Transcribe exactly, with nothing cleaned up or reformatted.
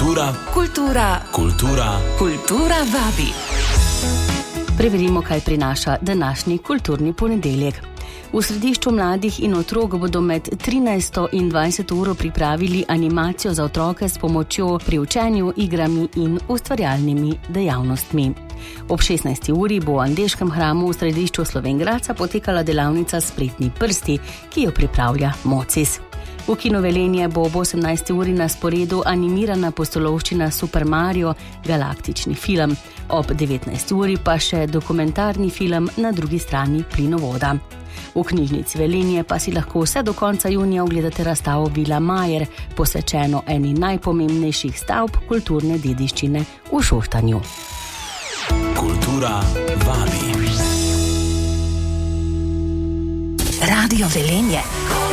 Kultura, kultura, kultura, kultura vabi. Preverimo, kaj prinaša današnji kulturni ponedeljek. V središču mladih in otrok bodo med trinajsto in dvajseto uro pripravili animacijo za otroke s pomočjo pri učenju, igrami in ustvarjalnimi dejavnostmi. Ob šestnajsti uri bo v Andeškem hramu v središču Slovenj Gradca potekala delavnica Spretni prsti, ki jo pripravlja Mocis. V Kinu Velenje bo ob osemnajsti uri na sporedu animirana pustolovščina Super Mario, galaktični film. Ob devetnajsti uri pa še dokumentarni film Na drugi strani plinovoda. V knjižnici Velenje pa si lahko vse do konca junija ogledate razstavo Vila Majer, posvečeno eni najpomembnejših stavb kulturne dediščine v Šoštanju. Kultura vabi. Radio Velenje.